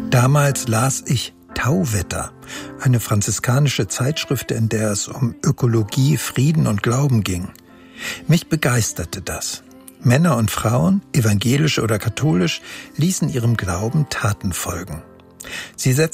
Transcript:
Damals las ich Tauwetter, eine franziskanische Zeitschrift, in der es um Ökologie, Frieden und Glauben ging. Mich begeisterte das. Männer und Frauen, evangelisch oder katholisch, ließen ihrem Glauben Taten folgen. Sie setzten